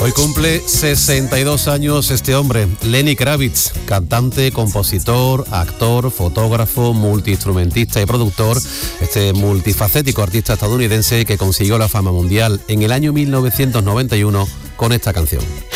Hoy cumple 62 años este hombre, Lenny Kravitz, cantante, compositor, actor, fotógrafo, multiinstrumentista y productor, este multifacético artista estadounidense que consiguió la fama mundial en el año 1991 con esta canción.